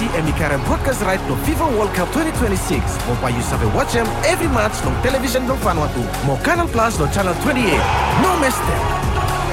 BT and Mikara broadcast right to FIFA World Cup 2026. Mopa you sabe watch them every match on television no fan watu. Mo Canal Plus no channel 28. No mistake.